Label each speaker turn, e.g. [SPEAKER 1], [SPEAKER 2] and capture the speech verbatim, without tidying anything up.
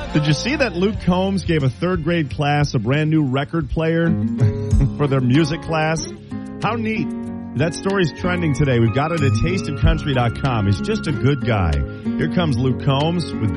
[SPEAKER 1] Did you see that Luke Combs gave a third grade class a brand new record player for their music class? How neat. That story's trending today. We've got it at taste of country dot com. He's just a good guy. Here comes Luke Combs with